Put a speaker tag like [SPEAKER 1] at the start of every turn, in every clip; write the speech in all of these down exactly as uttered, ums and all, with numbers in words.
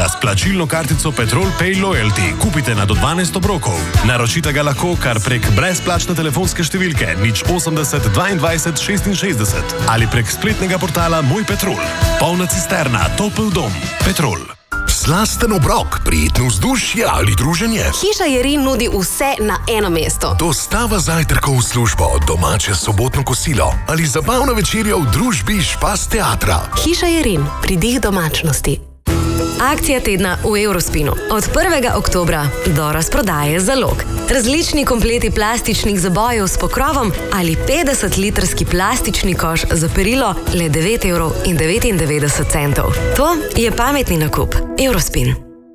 [SPEAKER 1] ga s plačilno kartico Petrol Pay Loyalty kupite na do dvanajst obrokov. Naročite ga lahko kar prek brezplačne telefonske številke nič osemdeset dvaindvajset šestinšestdeset ali prek spletnega portala Moj Petrol. Polna cisterna, topel dom. Petrol.
[SPEAKER 2] Slasten obrok, prijetno vzdušje ali druženje.
[SPEAKER 3] Hiša Jerin nudi vse na eno mesto.
[SPEAKER 2] Dostava zajtrkov v službo, domače sobotno kosilo ali zabavna večerja v družbi Špas teatra.
[SPEAKER 3] Hiša Jerin, pridih domačnosti. Akcija tedna v Eurospinu. Od prvega oktobra do razprodaje zalog. Različni kompleti plastičnih zabojev s pokrovom ali petdesetlitrski plastični koš za perilo le devet evrov in devetindevetdeset centov. To je pametni nakup. Eurospin.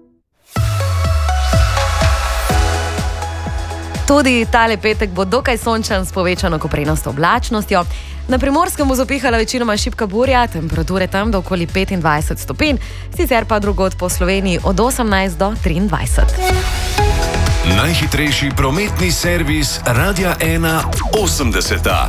[SPEAKER 4] Tudi tale petek bo dokaj sončen s povečano koprenasto oblačnostjo. Na Primorskem bo zapihala večinoma šibka burja, temperature tam do okoli petindvajset stopinj, sicer pa drugod po Sloveniji od osemnajst do triindvajset.
[SPEAKER 1] Najhitrejši prometni servis Radia ena osemdeseta.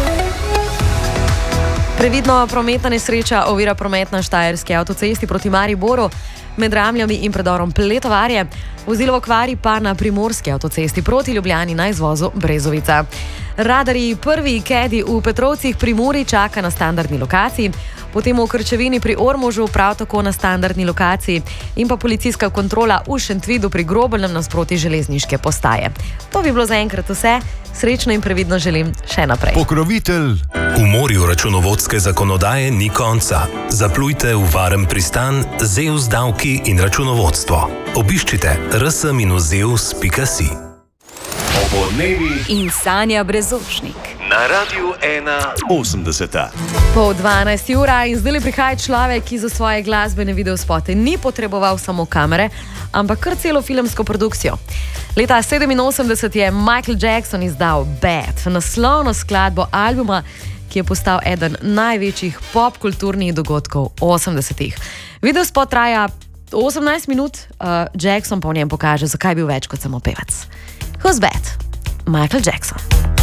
[SPEAKER 4] Previdno prometna nesreča ovira promet na štajerski avtocesti proti Mariboru med Ramljami in predorom Pletovarje. Vozilo v okvari pa na primorski avtocesti proti Ljubljani na izvozu Brezovica. Radarji prvi kedi v Petrovcih pri Muri čaka na standardni lokaciji, potem v Krčevini pri Ormožu prav tako na standardni lokaciji in pa policijska kontrola v Šentvidu pri Grobelnem nasproti železniške postaje. To bi bilo zaenkrat vse. Srečno in previdno želim še naprej.
[SPEAKER 2] Pokrovitelj.
[SPEAKER 5] V morju računovodske zakonodaje ni konca. Zaplujte v varen pristan Zeus davki in računovodstvo. Obiščite r s minus zeus pika si.
[SPEAKER 1] Obodnevi
[SPEAKER 6] in Sanja Brezočnik.
[SPEAKER 1] Na Radiu ena osemdeseta.
[SPEAKER 4] Pol dvanajsti ura in zdaj prihaja človek, ki za svoje glasbene videospote ni potreboval samo kamere, ampak kar celo filmsko produkcijo. Leta sedeminosemdeset je Michael Jackson izdal Bad, naslovno skladbo albuma, ki je postal eden največjih popkulturnih dogodkov osemdesetih. Videospot traja osemnajst minut, uh, Jackson pa v njem pokaže, zakaj je bil več kot samo pevec. Who's Bad? Michael Jackson.